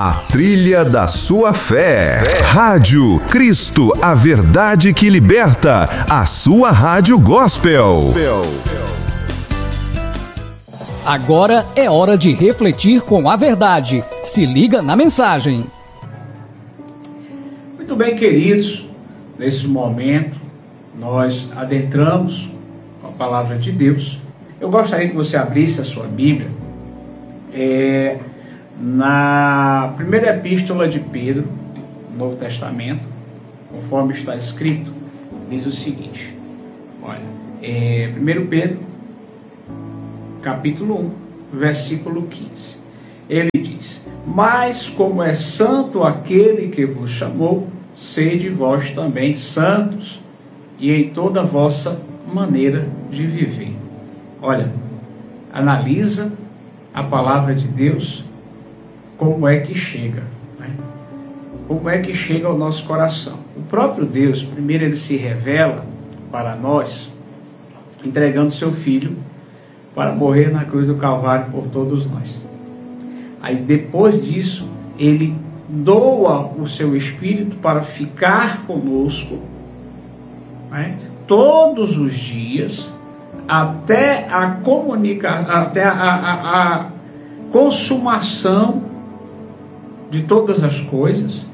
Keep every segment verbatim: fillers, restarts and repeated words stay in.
A trilha da sua fé. Rádio Cristo, a verdade que liberta. A sua rádio gospel. Agora é hora de refletir com a verdade. Se liga na mensagem. Muito bem, queridos. Nesse momento, nós adentramos com a palavra de Deus. Eu gostaria que você abrisse a sua Bíblia é, na primeira epístola de Pedro, no Novo Testamento, conforme está escrito, diz o seguinte. Olha, é, primeiro Pedro, capítulo um, versículo quinze. Ele diz: mas como é santo aquele que vos chamou, sede vós também santos, e em toda a vossa maneira de viver. Olha, analisa a palavra de Deus, como é que chega, né? Como é que chega ao nosso coração. O próprio Deus, primeiro ele se revela para nós, entregando seu Filho para morrer na cruz do Calvário por todos nós. Aí depois disso, ele doa o seu Espírito para ficar conosco, né, todos os dias, até a comunicação, até a, a, a consumação de todas as coisas.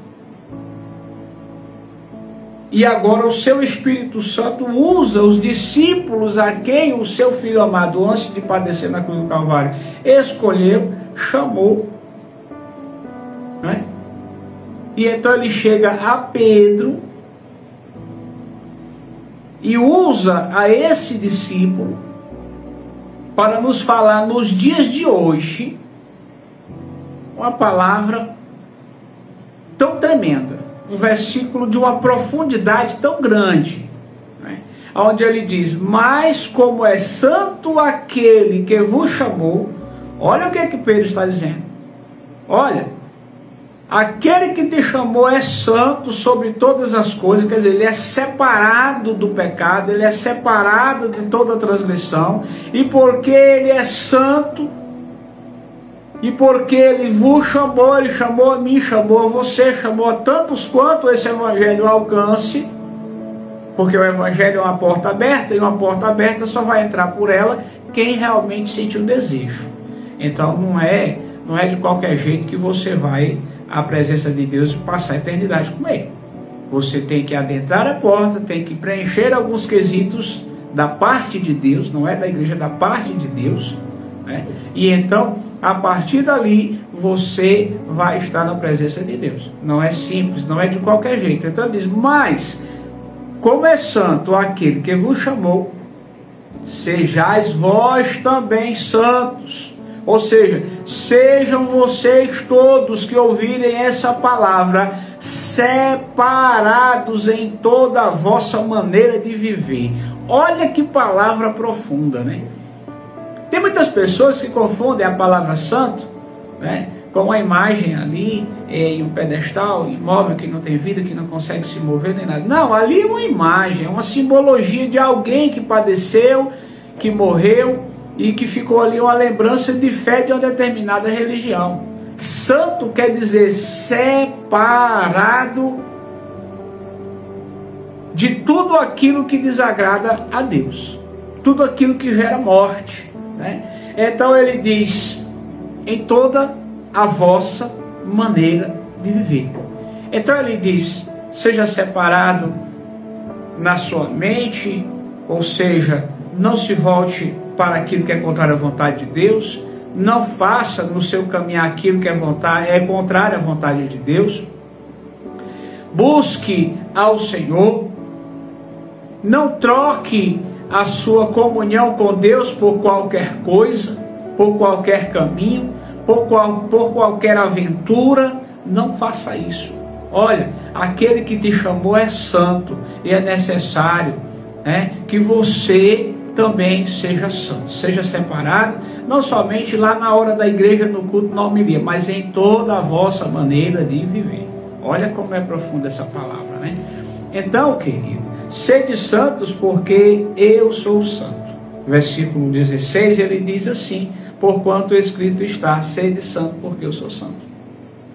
E agora o seu Espírito Santo usa os discípulos a quem o seu Filho amado, antes de padecer na cruz do Calvário, escolheu, chamou, né? E então ele chega a Pedro e usa a esse discípulo para nos falar nos dias de hoje uma palavra tão tremenda, um versículo de uma profundidade tão grande, né? Onde ele diz: mas como é santo aquele que vos chamou. Olha o que é que Pedro está dizendo. Olha, aquele que te chamou é santo sobre todas as coisas, quer dizer, ele é separado do pecado, ele é separado de toda transgressão, e porque ele é santo, e porque ele vos chamou, ele chamou a mim, chamou a você, chamou a tantos quanto esse evangelho alcance, porque o evangelho é uma porta aberta, e uma porta aberta só vai entrar por ela quem realmente sente o desejo. Então não é, não é de qualquer jeito que você vai à presença de Deus e passar a eternidade com Ele. Você tem que adentrar a porta, tem que preencher alguns quesitos da parte de Deus, não é da igreja, da parte de Deus, né? E então, a partir dali, você vai estar na presença de Deus. Não é simples, não é de qualquer jeito. Então ele diz: mas, como é santo aquele que vos chamou, sejais vós também santos. Ou seja, sejam vocês todos que ouvirem essa palavra separados em toda a vossa maneira de viver. Olha que palavra profunda, né? Tem muitas pessoas que confundem a palavra santo, né, com a imagem ali em um pedestal imóvel que não tem vida, que não consegue se mover nem nada. Não, ali é uma imagem, é uma simbologia de alguém que padeceu, que morreu, e que ficou ali uma lembrança de fé de uma determinada religião. Santo quer dizer separado de tudo aquilo que desagrada a Deus, tudo aquilo que gera morte, né? Então ele diz: em toda a vossa maneira de viver. Então ele diz: seja separado na sua mente, ou seja, não se volte para aquilo que é contrário à vontade de Deus, não faça no seu caminhar aquilo que é, vontade, é contrário à vontade de Deus, busque ao Senhor, não troque a sua comunhão com Deus por qualquer coisa, por qualquer caminho, por, qual, por qualquer aventura, não faça isso. Olha, aquele que te chamou é santo, e é necessário, né, que você também seja santo, seja separado, não somente lá na hora da igreja, no culto, na homilia, mas em toda a vossa maneira de viver. Olha como é profunda essa palavra, né? Então, querido, sede santos porque eu sou santo. Versículo dezesseis, ele diz assim: porquanto escrito está, sede santo porque eu sou santo.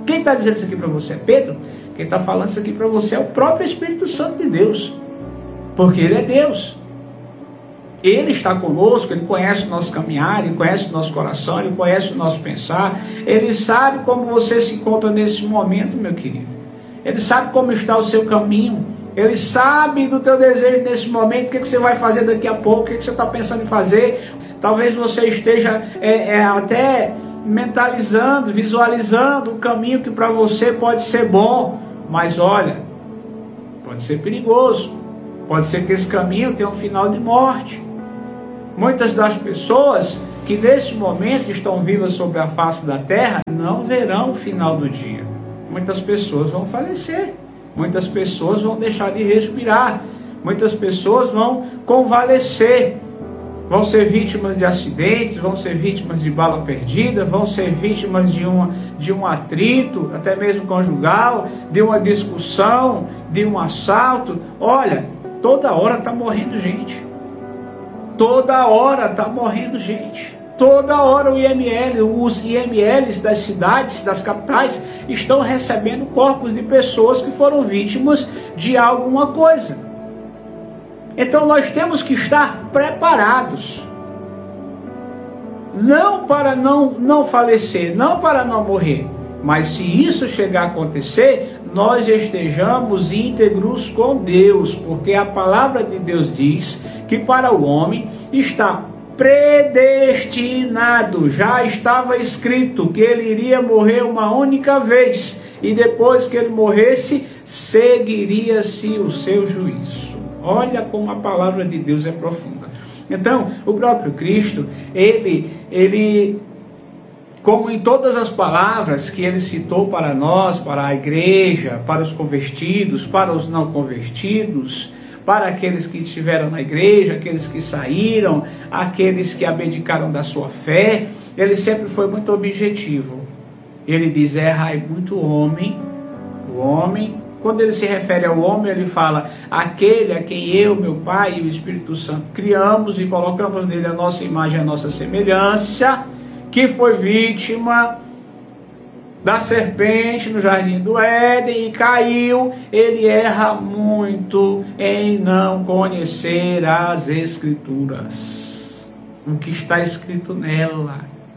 Quem está dizendo isso aqui para você é Pedro? Quem está falando isso aqui para você é o próprio Espírito Santo de Deus, porque Ele é Deus. Ele está conosco, Ele conhece o nosso caminhar, Ele conhece o nosso coração, Ele conhece o nosso pensar, Ele sabe como você se encontra nesse momento, meu querido. Ele sabe como está o seu caminho, Ele sabe do teu desejo nesse momento, o que, que você vai fazer daqui a pouco, o que, que você está pensando em fazer. Talvez você esteja é, é, até mentalizando, visualizando um caminho que para você pode ser bom, mas olha, pode ser perigoso, pode ser que esse caminho tenha um final de morte. Muitas das pessoas que nesse momento estão vivas sobre a face da terra não verão o final do dia. Muitas pessoas vão falecer, muitas pessoas vão deixar de respirar, muitas pessoas vão convalescer, vão ser vítimas de acidentes, vão ser vítimas de bala perdida, vão ser vítimas de, uma, de um atrito, até mesmo conjugal, de uma discussão, de um assalto. Olha, toda hora está morrendo gente. Toda hora está morrendo gente. Toda hora o I M L, os I M Ls das cidades, das capitais, estão recebendo corpos de pessoas que foram vítimas de alguma coisa. Então nós temos que estar preparados. Não para não, não falecer, não para não morrer. Mas se isso chegar a acontecer, nós estejamos íntegros com Deus, porque a palavra de Deus diz que para o homem está predestinado, já estava escrito que ele iria morrer uma única vez, e depois que ele morresse, seguiria-se o seu juízo. Olha como a palavra de Deus é profunda. Então, o próprio Cristo, ele, ele como em todas as palavras que ele citou para nós, para a igreja, para os convertidos, para os não convertidos, para aqueles que estiveram na igreja, aqueles que saíram, aqueles que abdicaram da sua fé, ele sempre foi muito objetivo. Ele diz, erra muito o homem, o homem, quando ele se refere ao homem, ele fala, aquele a quem eu, meu Pai e o Espírito Santo criamos e colocamos nele a nossa imagem, a nossa semelhança, que foi vítima da serpente no jardim do Éden e caiu. Ele erra muito em não conhecer as Escrituras, o que está escrito nela.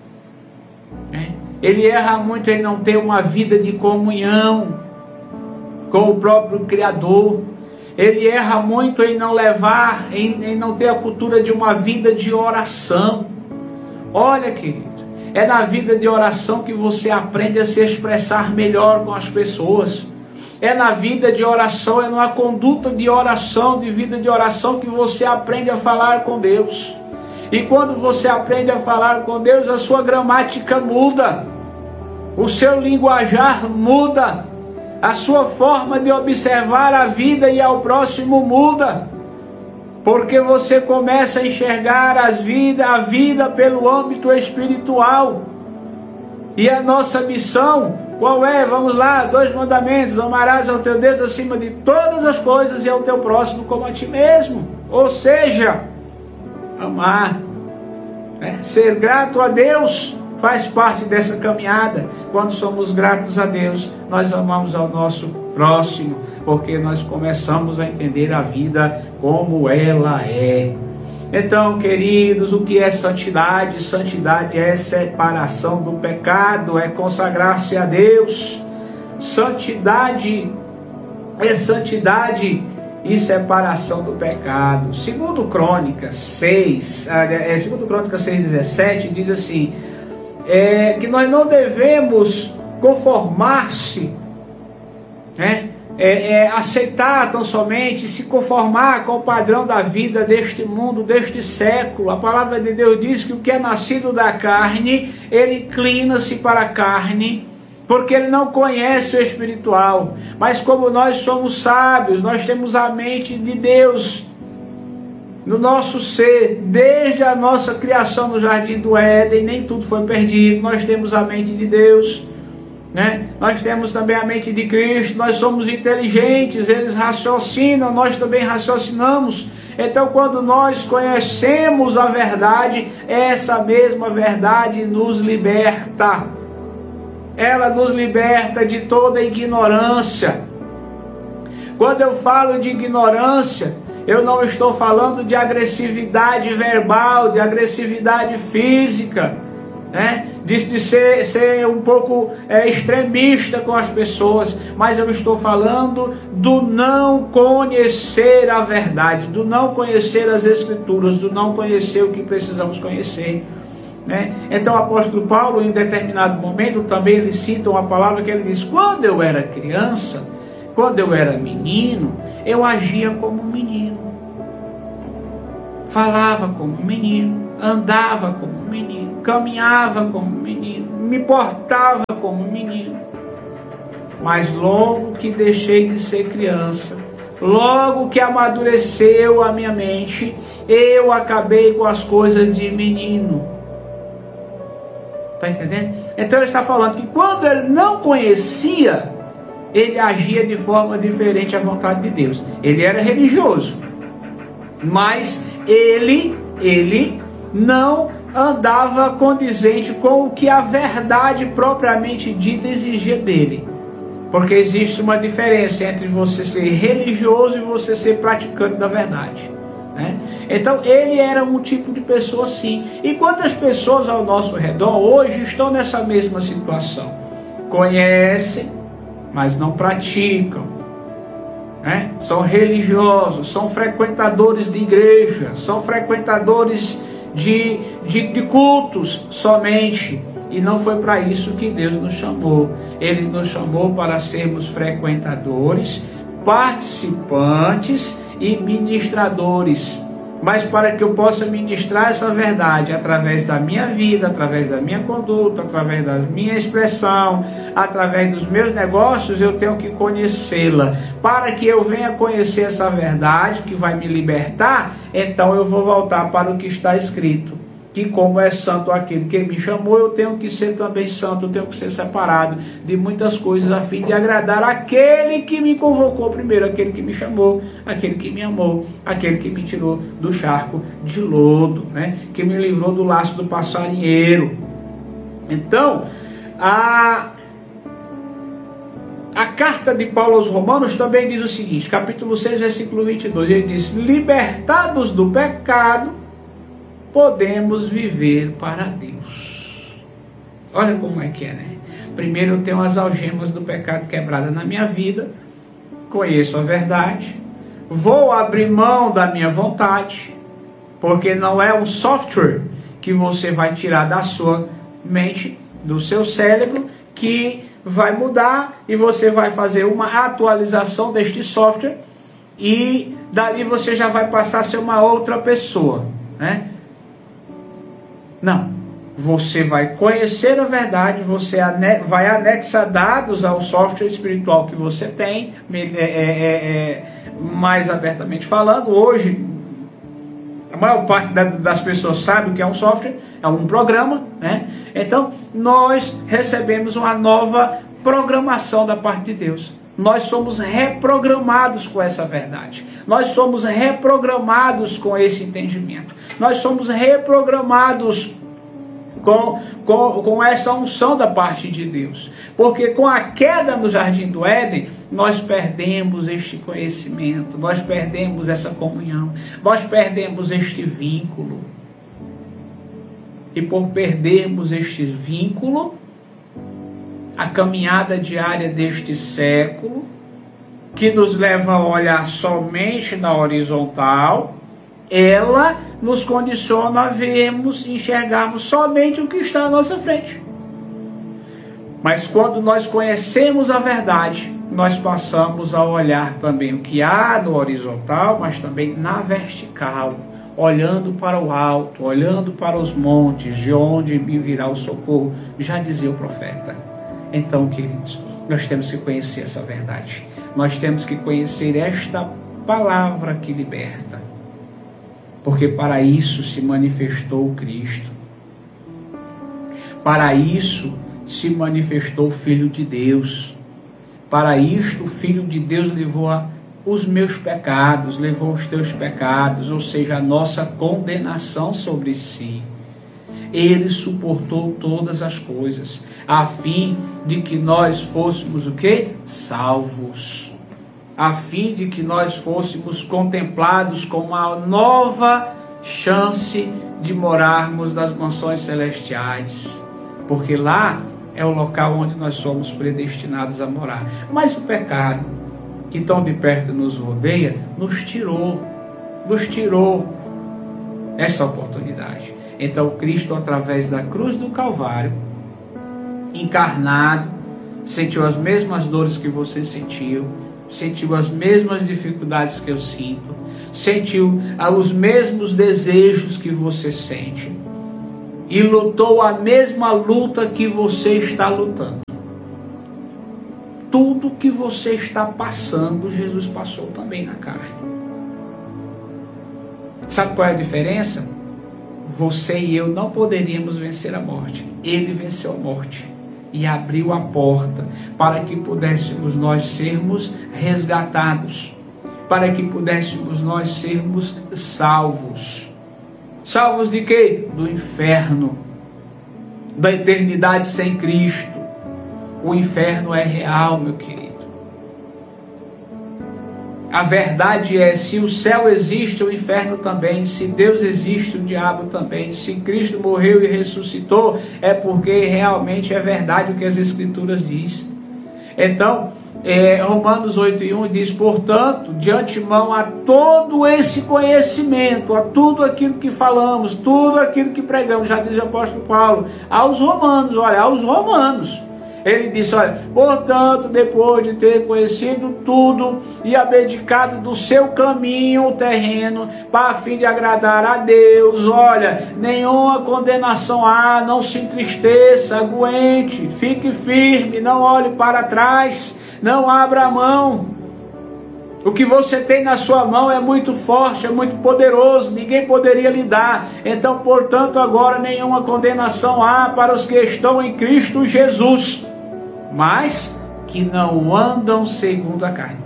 É. Ele erra muito em não ter uma vida de comunhão com o próprio Criador. Ele erra muito em não levar, em, em não ter a cultura de uma vida de oração. Olha, querido, é na vida de oração que você aprende a se expressar melhor com as pessoas. É na vida de oração, é numa conduta de oração, de vida de oração, que você aprende a falar com Deus. E quando você aprende a falar com Deus, a sua gramática muda, o seu linguajar muda, a sua forma de observar a vida e ao próximo muda. Porque você começa a enxergar as vida, a vida pelo âmbito espiritual. E a nossa missão, qual é? Vamos lá, dois mandamentos: amarás ao teu Deus acima de todas as coisas e ao teu próximo como a ti mesmo. Ou seja, amar, né? Ser grato a Deus faz parte dessa caminhada. Quando somos gratos a Deus, nós amamos ao nosso próximo, porque nós começamos a entender a vida como ela é. Então, queridos, o que é santidade? Santidade é separação do pecado, é consagrar-se a Deus. Santidade é santidade e separação do pecado. Segundo Crônicas seis, é, segundo Crônicas seis, dezessete, diz assim, é, que nós não devemos conformar-se, né? É, é, aceitar tão somente, se conformar com o padrão da vida deste mundo, deste século. A palavra de Deus diz que o que é nascido da carne, ele inclina-se para a carne, porque ele não conhece o espiritual. Mas como nós somos sábios, nós temos a mente de Deus no nosso ser, desde a nossa criação no jardim do Éden, nem tudo foi perdido, nós temos a mente de Deus, né? Nós temos também a mente de Cristo, nós somos inteligentes, eles raciocinam, nós também raciocinamos. Então, quando nós conhecemos a verdade, essa mesma verdade nos liberta. ela nos liberta de toda ignorância. Quando eu falo de ignorância, eu não estou falando de agressividade verbal, de agressividade física, né? de, de ser, ser um pouco é, extremista com as pessoas, mas eu estou falando do não conhecer a verdade, do não conhecer as Escrituras, do não conhecer o que precisamos conhecer. Né? Então o apóstolo Paulo, em determinado momento, também ele cita uma palavra que ele diz: quando eu era criança, quando eu era menino, eu agia como um menino, falava como um menino, andava como um menino, caminhava como um menino, me portava como um menino. Mas logo que deixei de ser criança, logo que amadureceu a minha mente, eu acabei com as coisas de menino. Está entendendo? Então ele está falando que quando ele não conhecia, ele agia de forma diferente à vontade de Deus. Ele era religioso, mas ele, ele não andava condizente com o que a verdade propriamente dita exigia dele. Porque existe uma diferença entre você ser religioso e você ser praticante da verdade. Né? Então ele era um tipo de pessoa assim. E quantas pessoas ao nosso redor hoje estão nessa mesma situação? Conhecem, mas não praticam, né? São religiosos, são frequentadores de igreja, são frequentadores de, de, de cultos somente. E não foi para isso que Deus nos chamou. Ele nos chamou para sermos frequentadores, participantes e ministradores. Mas para que eu possa ministrar essa verdade através da minha vida, através da minha conduta, através da minha expressão, através dos meus negócios, eu tenho que conhecê-la. Para que eu venha conhecer essa verdade que vai me libertar, então eu vou voltar para o que está escrito. Que como é santo aquele que me chamou, eu tenho que ser também santo, eu tenho que ser separado de muitas coisas a fim de agradar aquele que me convocou primeiro, aquele que me chamou, aquele que me amou, aquele que me tirou do charco de lodo, né? Que me livrou do laço do passarinheiro. Então, a, a carta de Paulo aos Romanos também diz o seguinte, capítulo seis, versículo vinte e dois, ele diz: libertados do pecado, podemos viver para Deus. Olha como é que é, né? Primeiro eu tenho as algemas do pecado quebradas na minha vida, conheço a verdade, vou abrir mão da minha vontade, porque não é um software que você vai tirar da sua mente, do seu cérebro, que vai mudar e você vai fazer uma atualização deste software e dali você já vai passar a ser uma outra pessoa, né? Não, você vai conhecer a verdade, você vai anexar dados ao software espiritual que você tem, é, é, é, mais abertamente falando. Hoje, a maior parte das pessoas sabe o que é um software, é um programa, né? Então, nós recebemos uma nova programação da parte de Deus. Nós somos reprogramados com essa verdade. Nós somos reprogramados com esse entendimento. Nós somos reprogramados com, com, com essa unção da parte de Deus. Porque com a queda no Jardim do Éden, nós perdemos este conhecimento, nós perdemos essa comunhão, nós perdemos este vínculo. E por perdermos este vínculo, a caminhada diária deste século, que nos leva a olhar somente na horizontal, ela nos condiciona a vermos, enxergarmos somente o que está à nossa frente. Mas quando nós conhecemos a verdade, nós passamos a olhar também o que há no horizontal, mas também na vertical, olhando para o alto, olhando para os montes, de onde me virá o socorro, já dizia o profeta. Então, queridos, nós temos que conhecer essa verdade. Nós temos que conhecer esta palavra que liberta. Porque para isso se manifestou Cristo. Para isso se manifestou o Filho de Deus. Para isto o Filho de Deus levou a, os meus pecados, levou os teus pecados, ou seja, a nossa condenação sobre si. ele suportou todas as coisas, a fim de que nós fôssemos o quê? Salvos. A fim de que nós fôssemos contemplados com uma nova chance de morarmos nas mansões celestiais. Porque lá é o local onde nós somos predestinados a morar. Mas o pecado, que tão de perto nos rodeia, nos tirou, nos tirou essa oportunidade. Então Cristo, através da cruz do Calvário, encarnado, sentiu as mesmas dores que você sentiu, sentiu as mesmas dificuldades que eu sinto, sentiu os mesmos desejos que você sente, e lutou a mesma luta que você está lutando. Tudo que você está passando, Jesus passou também na carne. Sabe qual é a diferença? Você e eu não poderíamos vencer a morte. Ele venceu a morte e abriu a porta para que pudéssemos nós sermos resgatados, para que pudéssemos nós sermos salvos. Salvos de quê? Do inferno, da eternidade sem Cristo. O inferno é real, meu querido. A verdade é, se o céu existe, o inferno também. Se Deus existe, o diabo também. Se Cristo morreu e ressuscitou, é porque realmente é verdade o que as Escrituras dizem. Então, é, Romanos oito e um diz: portanto, de antemão a todo esse conhecimento, a tudo aquilo que falamos, tudo aquilo que pregamos, já diz o apóstolo Paulo, aos romanos, olha, aos romanos. Ele disse, olha, portanto, depois de ter conhecido tudo e abdicado do seu caminho terreno, para a fim de agradar a Deus, olha, nenhuma condenação há, não se entristeça, aguente, fique firme, não olhe para trás, não abra a mão. O que você tem na sua mão é muito forte, é muito poderoso, ninguém poderia lhe dar. Então, portanto, agora nenhuma condenação há para os que estão em Cristo Jesus, mas que não andam segundo a carne.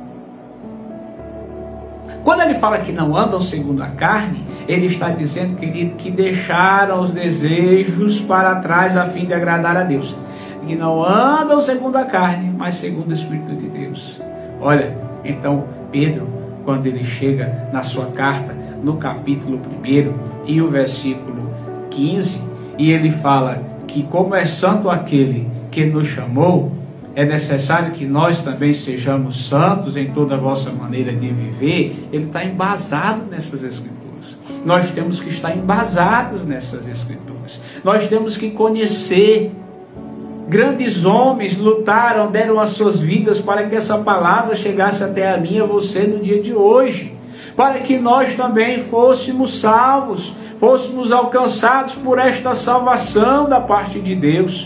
Quando ele fala que não andam segundo a carne, ele está dizendo, querido, que deixaram os desejos para trás a fim de agradar a Deus. Que não andam segundo a carne, mas segundo o Espírito de Deus. Olha, então Pedro, quando ele chega na sua carta, no capítulo primeiro e o versículo quinze, e ele fala que como é santo aquele que nos chamou, é necessário que nós também sejamos santos em toda a vossa maneira de viver. Ele está embasado nessas Escrituras. Nós temos que estar embasados nessas Escrituras. Nós temos que conhecer. Grandes homens lutaram, deram as suas vidas para que essa palavra chegasse até a mim e a você no dia de hoje, para que nós também fôssemos salvos, fôssemos alcançados por esta salvação da parte de Deus.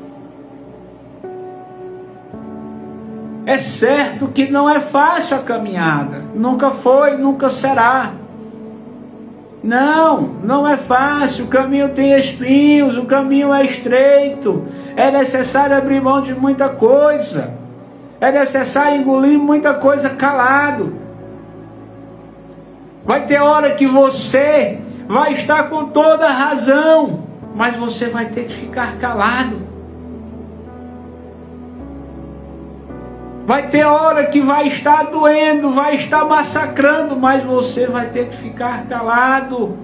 É certo que não é fácil a caminhada, nunca foi, nunca será. Não, não é fácil, o caminho tem espinhos, o caminho é estreito, é necessário abrir mão de muita coisa, é necessário engolir muita coisa calado. Vai ter hora que você vai estar com toda a razão, mas você vai ter que ficar calado. Vai ter hora que vai estar doendo, vai estar massacrando, mas você vai ter que ficar calado.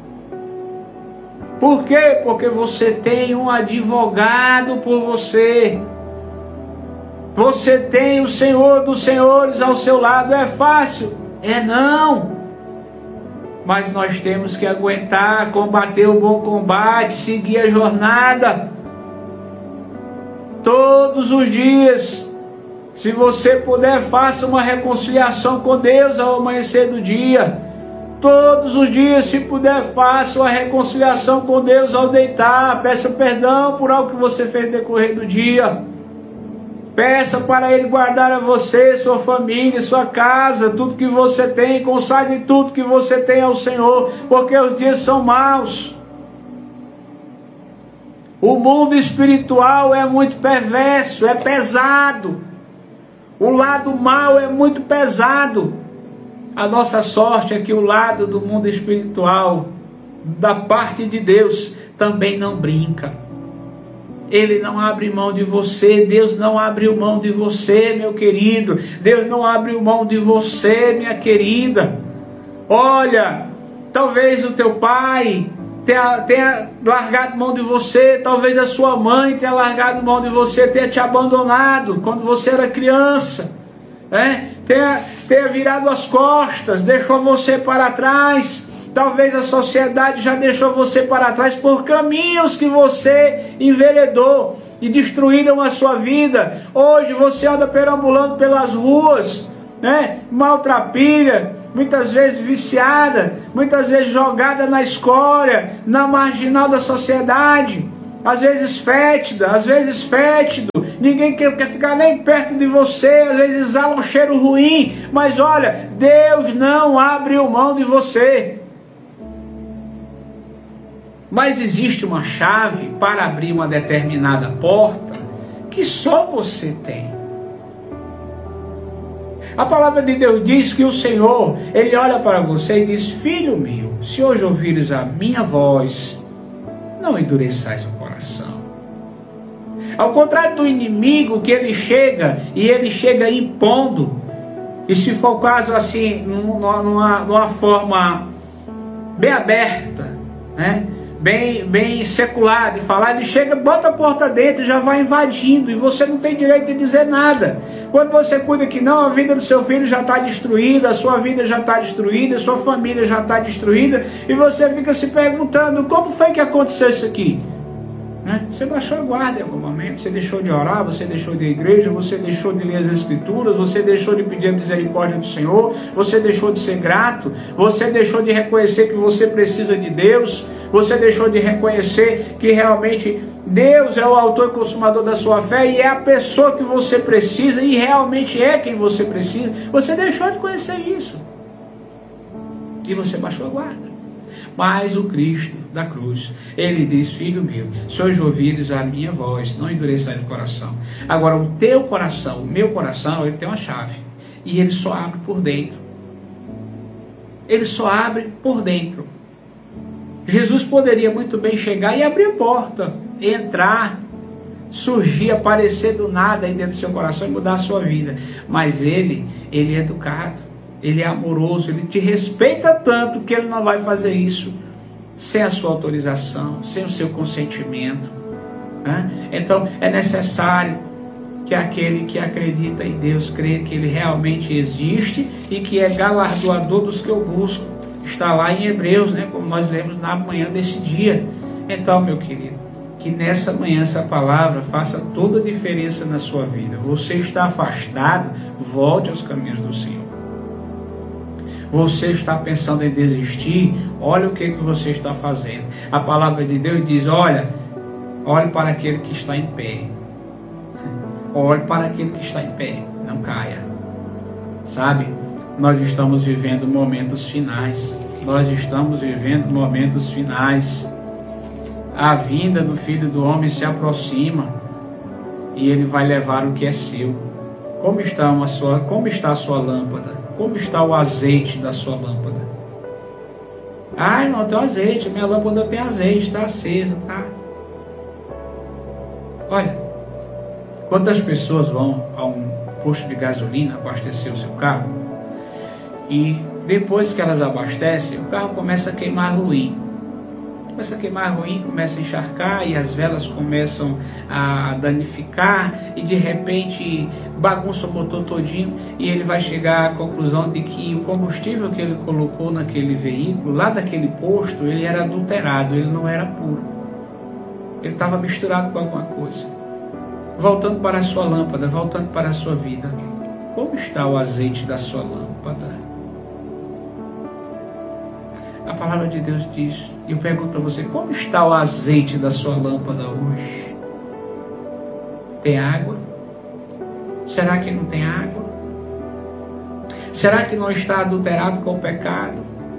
Por quê? Porque você tem um advogado por você. Você tem o Senhor dos Senhores ao seu lado. É fácil? É não. Mas nós temos que aguentar, combater o bom combate, seguir a jornada. Todos os dias. Se você puder, faça uma reconciliação com Deus ao amanhecer do dia. Todos os dias, se puder, faça uma reconciliação com Deus ao deitar. Peça perdão por algo que você fez no decorrer do dia. Peça para Ele guardar a você, sua família, sua casa, tudo que você tem. Consagre tudo que você tem ao Senhor, porque os dias são maus. O mundo espiritual é muito perverso, é pesado. O lado mal é muito pesado. A nossa sorte é que o lado do mundo espiritual, da parte de Deus, também não brinca. Ele não abre mão de você. Deus não abriu mão de você, meu querido. Deus não abriu mão de você, minha querida. Olha, talvez o teu pai tenha, tenha largado mão de você. Talvez a sua mãe tenha largado mão de você, tenha te abandonado quando você era criança. É? Tenha, tenha virado as costas, deixou você para trás. Talvez a sociedade já deixou você para trás por caminhos que você enveredou e destruíram a sua vida. Hoje você anda perambulando pelas ruas, né? Maltrapilha, muitas vezes viciada, muitas vezes jogada na escória, na marginal da sociedade, às vezes fétida, às vezes fétido. Ninguém quer, quer ficar nem perto de você, às vezes exala um cheiro ruim, mas olha, Deus não abriu mão de você. Mas existe uma chave para abrir uma determinada porta que só você tem. A palavra de Deus diz que o Senhor, Ele olha para você e diz: filho meu, se hoje ouvires a minha voz, não endureçais o coração. Ao contrário do inimigo, que ele chega, e ele chega impondo, e se for o caso assim, numa, numa, numa forma bem aberta, né? Bem, bem secular de falar, ele chega, bota a porta dentro e já vai invadindo, e você não tem direito de dizer nada. Quando você cuida que não, a vida do seu filho já está destruída, a sua vida já está destruída, a sua família já está destruída, e você fica se perguntando: como foi que aconteceu isso aqui? Né? Você baixou a guarda em algum momento, você deixou de orar, você deixou de ir à igreja, você deixou de ler as escrituras, você deixou de pedir a misericórdia do Senhor, você deixou de ser grato, você deixou de reconhecer que você precisa de Deus, você deixou de reconhecer que realmente Deus é o autor e consumador da sua fé e é a pessoa que você precisa e realmente é quem você precisa. Você deixou de conhecer isso e você baixou a guarda. Mas o Cristo da cruz, Ele diz: filho meu, se hoje ouvires a minha voz, não endureçai o coração. Agora o teu coração, o meu coração, ele tem uma chave, e ele só abre por dentro. Ele só abre por dentro. Jesus poderia muito bem chegar e abrir a porta, entrar, surgir, aparecer do nada aí dentro do seu coração e mudar a sua vida. Mas ele, ele é educado, ele é amoroso, ele te respeita tanto que ele não vai fazer isso sem a sua autorização, sem o seu consentimento. Né? Então é necessário que aquele que acredita em Deus crê que Ele realmente existe e que é galardoador dos que eu busco. Está lá em Hebreus, né? Como nós lemos na manhã desse dia. Então, meu querido, que nessa manhã essa palavra faça toda a diferença na sua vida. Você está afastado, volte aos caminhos do Senhor. Você está pensando em desistir, olha o que, que você está fazendo. A palavra de Deus diz: olha, olhe para aquele que está em pé. Olhe para aquele que está em pé, não caia. Sabe, nós estamos vivendo momentos finais. Nós estamos vivendo momentos finais. A vinda do Filho do Homem se aproxima e Ele vai levar o que é seu. Como está, uma sua, como está a sua lâmpada? Como está o azeite da sua lâmpada? Ah, não tem azeite, minha lâmpada tem azeite, está acesa, tá? Olha, quantas pessoas vão a um posto de gasolina abastecer o seu carro e depois que elas abastecem, o carro começa a queimar ruim. Começa a queimar ruim, começa a encharcar e as velas começam a danificar e de repente bagunça o motor todinho e ele vai chegar à conclusão de que o combustível que ele colocou naquele veículo, lá daquele posto, ele era adulterado, ele não era puro. Ele estava misturado com alguma coisa. Voltando para a sua lâmpada, voltando para a sua vida, como está o azeite da sua lâmpada? A palavra de Deus diz, e eu pergunto para você, como está o azeite da sua lâmpada hoje? Tem água? Será que não tem água? Será que não está adulterado com o pecado?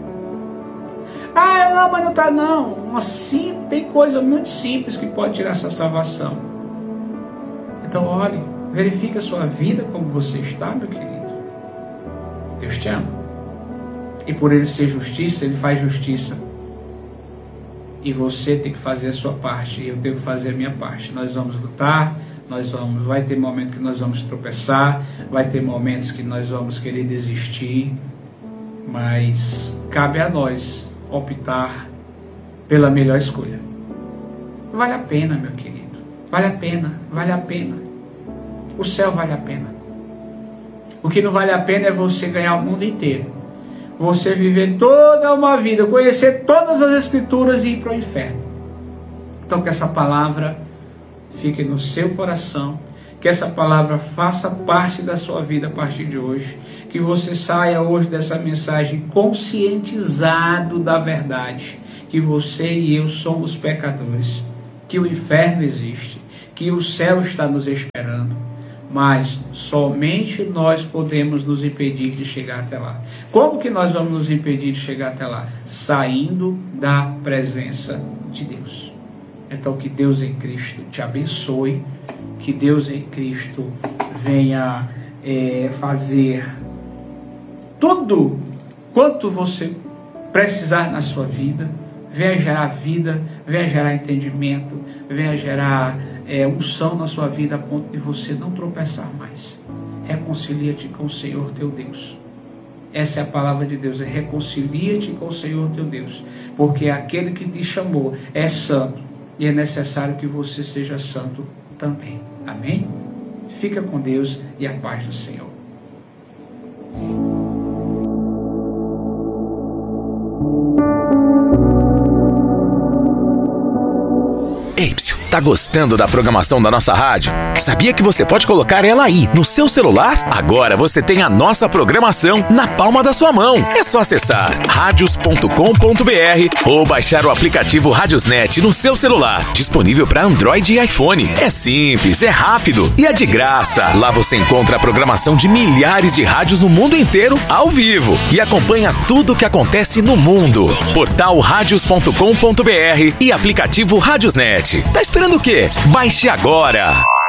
Ah, não, mas não está não. Assim, tem coisa muito simples que pode tirar sua salvação. Então olhe, verifique a sua vida como você está, meu querido. Deus te ama. E por Ele ser justiça, Ele faz justiça. E você tem que fazer a sua parte, e eu tenho que fazer a minha parte. Nós vamos lutar, nós vamos, vai ter momentos que nós vamos tropeçar, vai ter momentos que nós vamos querer desistir, mas cabe a nós optar pela melhor escolha. Vale a pena, meu querido, vale a pena, vale a pena. O céu vale a pena. O que não vale a pena é você ganhar o mundo inteiro, você viver toda uma vida, conhecer todas as escrituras e ir para o inferno. Então que essa palavra fique no seu coração, que essa palavra faça parte da sua vida a partir de hoje, que você saia hoje dessa mensagem conscientizado da verdade, que você e eu somos pecadores, que o inferno existe, que o céu está nos esperando, mas somente nós podemos nos impedir de chegar até lá. Como que nós vamos nos impedir de chegar até lá? Saindo da presença de Deus. Então que Deus em Cristo te abençoe, que Deus em Cristo venha é, fazer tudo quanto você precisar na sua vida, venha gerar vida, venha gerar entendimento, venha gerar é, unção na sua vida a ponto de você não tropeçar mais. Reconcilia-te com o Senhor teu Deus. Essa é a palavra de Deus, é reconcilia-te com o Senhor teu Deus, porque aquele que te chamou é santo e é necessário que você seja santo também. Amém? Fica com Deus e a paz do Senhor. Ei, psiu, tá gostando da programação da nossa rádio? Sabia que você pode colocar ela aí, no seu celular? Agora você tem a nossa programação na palma da sua mão. É só acessar radios ponto com ponto br ou baixar o aplicativo Radiosnet no seu celular. Disponível para Android e iPhone. É simples, é rápido e é de graça. Lá você encontra a programação de milhares de rádios no mundo inteiro, ao vivo. E acompanha tudo o que acontece no mundo. Portal radios ponto com ponto br e aplicativo Radiosnet. Tá esperando o quê? Baixe agora!